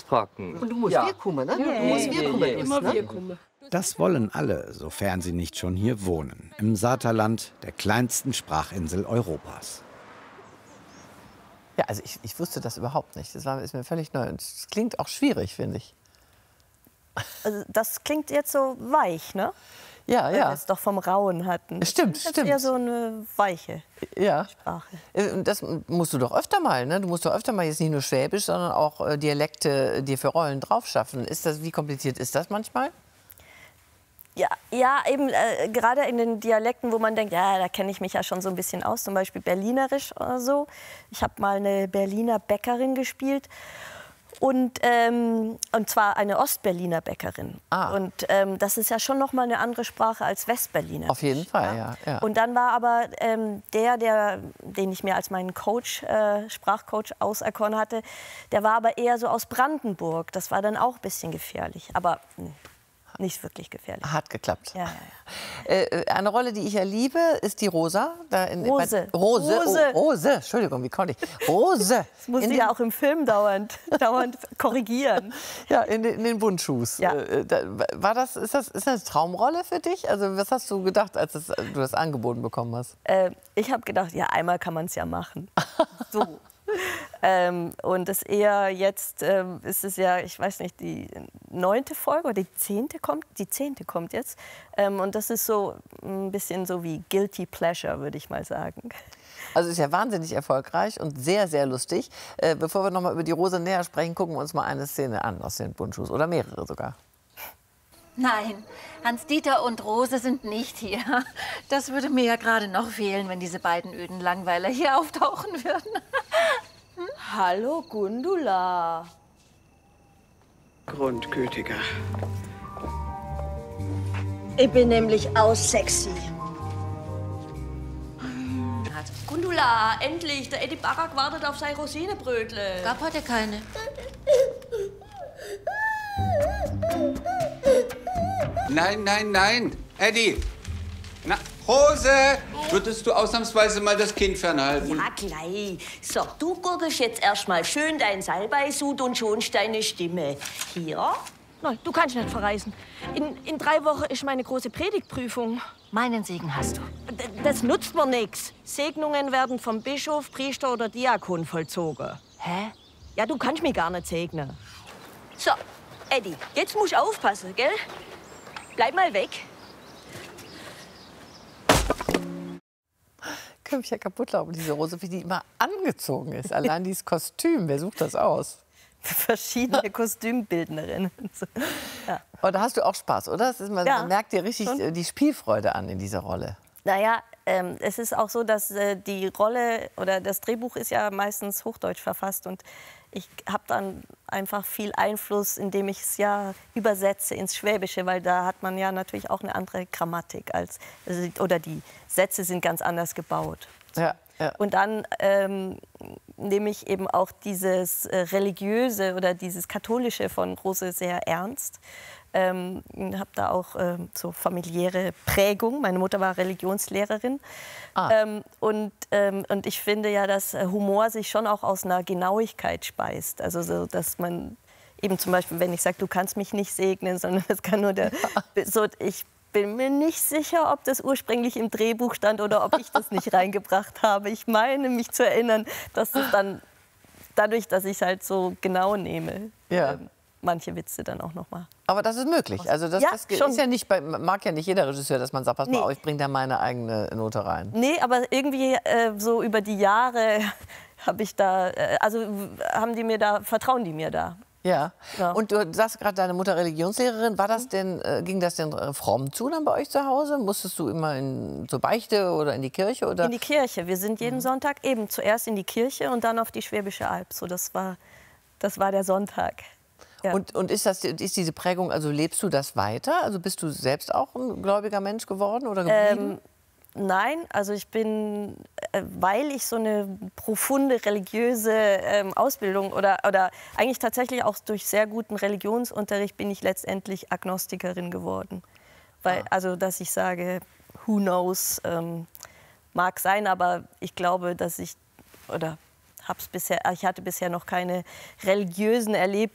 auspacken. Und du musst wir kommen, ne? Du musst wir kommen. Immer wir kommen. Das wollen alle, sofern sie nicht schon hier wohnen. Im Saterland, der kleinsten Sprachinsel Europas. Ja, also ich wusste das überhaupt nicht. Ist mir völlig neu. Und es klingt auch schwierig, finde ich. Also das klingt jetzt so weich, ne? Ja, Weil wir ja. es doch vom Rauen hatten. Stimmt, das ist stimmt. eher so eine weiche Sprache. Und das musst du doch öfter mal, ne? Du musst doch öfter mal jetzt nicht nur Schwäbisch, sondern auch Dialekte dir für Rollen draufschaffen. Wie kompliziert ist das manchmal? Ja, eben gerade in den Dialekten, wo man denkt, ja, da kenne ich mich ja schon so ein bisschen aus, zum Beispiel Berlinerisch oder so. Ich habe mal eine Berliner Bäckerin gespielt und zwar eine Ostberliner Bäckerin. Und das ist ja schon noch mal eine andere Sprache als Westberliner. Auf jeden Fall, ja. Und dann war aber den ich mir als meinen Coach, Sprachcoach auserkoren hatte, der war aber eher so aus Brandenburg. Das war dann auch ein bisschen gefährlich, aber nicht wirklich gefährlich. Hat geklappt. Ja. Eine Rolle, die ich ja liebe, ist die Rosa. Rose. Rose. Oh, Rose. Entschuldigung, wie konnte ich? Rose. Das muss ja auch im Film dauernd korrigieren. Ja, in den Bundschuhs. Ja. Ist das eine Traumrolle für dich? Also was hast du gedacht, als du das angeboten bekommen hast? Ich habe gedacht, ja, einmal kann man es ja machen. So. Und das eher jetzt ist es ja, ich weiß nicht, die 9. Folge oder die 10. kommt. Die 10. kommt jetzt. Und das ist so ein bisschen so wie Guilty Pleasure, würde ich mal sagen. Also ist ja wahnsinnig erfolgreich und sehr, sehr lustig. Bevor wir noch mal über die Rose näher sprechen, gucken wir uns mal eine Szene an aus den Bundschuhs. Oder mehrere sogar. Nein, Hans-Dieter und Rose sind nicht hier. Das würde mir ja gerade noch fehlen, wenn diese beiden öden Langweiler hier auftauchen würden. Hallo, Gundula. Grundgütiger. Ich bin nämlich auch sexy. Gundula, endlich! Der Eddie Barak wartet auf sein Rosinenbrötle. Gab heute keine. Nein, nein, nein. Eddie! Na, Rose! Würdest du ausnahmsweise mal das Kind fernhalten? Ja, gleich. So, du gurgelst jetzt erstmal schön dein Salbeisud und schonst deine Stimme. Hier. Nein, du kannst nicht verreisen. In 3 Wochen ist meine große Predigtprüfung. Meinen Segen hast du. Das nutzt mir nichts. Segnungen werden vom Bischof, Priester oder Diakon vollzogen. Hä? Ja, du kannst mich gar nicht segnen. So, Eddie, jetzt musst du aufpassen, gell? Bleib mal weg. Ich kann mich ja kaputt laufen, diese Rose, wie die immer angezogen ist. Allein dieses Kostüm, wer sucht das aus? Verschiedene Kostümbildnerinnen. Ja. Aber da hast du auch Spaß, oder? Man merkt dir richtig die Spielfreude an in dieser Rolle. Naja, es ist auch so, dass die Rolle oder das Drehbuch ist ja meistens hochdeutsch verfasst und ich habe dann einfach viel Einfluss, indem ich es ja übersetze ins Schwäbische, weil da hat man ja natürlich auch eine andere Grammatik oder die Sätze sind ganz anders gebaut. Ja. Und dann nehme ich eben auch dieses Religiöse oder dieses Katholische von Rose sehr ernst. Habe da auch so familiäre Prägung. Meine Mutter war Religionslehrerin. Und ich finde ja, dass Humor sich schon auch aus einer Genauigkeit speist. Also so, dass man eben zum Beispiel, wenn ich sage, du kannst mich nicht segnen, sondern das kann nur der... So, ich bin mir nicht sicher, ob das ursprünglich im Drehbuch stand oder ob ich das nicht reingebracht habe. Ich meine, mich zu erinnern, dass es dann, dadurch, dass ich es halt so genau nehme, manche Witze dann auch noch mal. Aber das ist möglich. Also das ist ja nicht, mag ja nicht jeder Regisseur, dass man sagt, pass mal auf, ich bringe da meine eigene Note rein. Nee, aber irgendwie so über die Jahre habe ich da, vertrauen die mir da. Ja. Und du sagst gerade, deine Mutter Religionslehrerin. War das denn, ging das denn fromm zu dann bei euch zu Hause? Musstest du immer zur Beichte oder in die Kirche? Oder? In die Kirche. Wir sind jeden Sonntag eben zuerst in die Kirche und dann auf die Schwäbische Alb. So, das war der Sonntag. Ja. Und ist diese Prägung, also lebst du das weiter? Also bist du selbst auch ein gläubiger Mensch geworden oder geblieben? Nein, also ich bin, weil ich so eine profunde religiöse Ausbildung oder eigentlich tatsächlich auch durch sehr guten Religionsunterricht bin ich letztendlich Agnostikerin geworden. Weil, also dass ich sage, who knows, mag sein, aber ich glaube, dass ich, ich hatte bisher noch keine religiösen